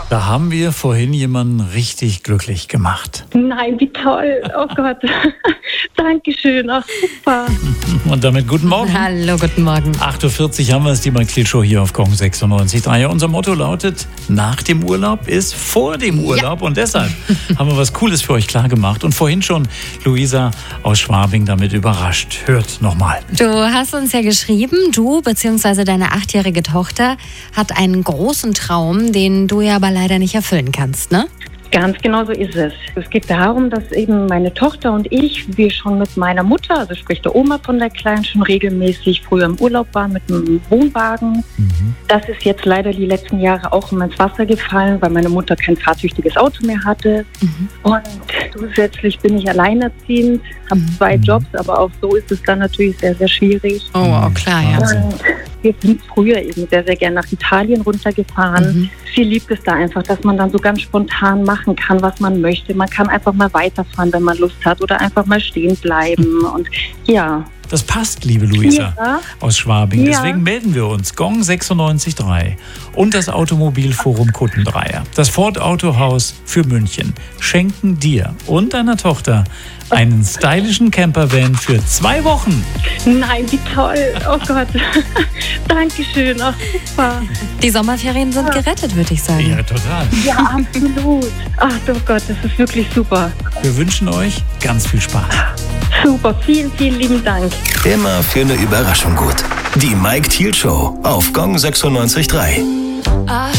Da haben wir vorhin jemanden richtig glücklich gemacht. Nein, wie toll. Oh Gott. Dankeschön. Ach, super. Und damit guten Morgen. Hallo, guten Morgen. 8.40 Uhr haben wir es, die Max-Show hier auf Gong 96.3. Ja, unser Motto lautet, nach dem Urlaub ist vor dem Urlaub. Ja. Und deshalb haben wir was Cooles für euch klar gemacht. Und vorhin schon Luisa aus Schwabing damit überrascht. Hört nochmal. Du hast uns ja geschrieben, du bzw. deine 8-jährige Tochter hat einen großen Traum, den du ja aber leider nicht erfüllen kannst, ne? Ganz genau so ist es. Es geht darum, dass eben meine Tochter und wir schon mit meiner Mutter, also sprich der Oma von der Kleinen, schon regelmäßig früher im Urlaub waren mit einem Wohnwagen. Das ist jetzt leider die letzten Jahre auch immer ins Wasser gefallen, weil meine Mutter kein fahrtüchtiges Auto mehr hatte. Und zusätzlich bin ich alleinerziehend, habe 2 Jobs, aber auch so ist es dann natürlich sehr, sehr schwierig. Oh, klar, ja. Und wir sind früher eben sehr, sehr gerne nach Italien runtergefahren. Sie liebt es da einfach, dass man dann so ganz spontan machen kann, was man möchte. Man kann einfach mal weiterfahren, wenn man Lust hat, oder einfach mal stehen bleiben. Und ja. Das passt, liebe Luisa aus Schwabing. Ja. Deswegen melden wir uns. Gong 96.3 und das Automobilforum Kuttendreier. Das Ford Autohaus für München schenken dir und deiner Tochter einen stylischen Campervan für 2 Wochen. Nein, wie toll. Oh Gott. Dankeschön. Ach, super. Die Sommerferien sind gerettet, würde ich sagen. Ja, total. Ja, absolut. Ach, oh Gott, das ist wirklich super. Wir wünschen euch ganz viel Spaß. Super, vielen, vielen lieben Dank. Immer für eine Überraschung gut. Die Mike Thiel Show auf Gong 96.3.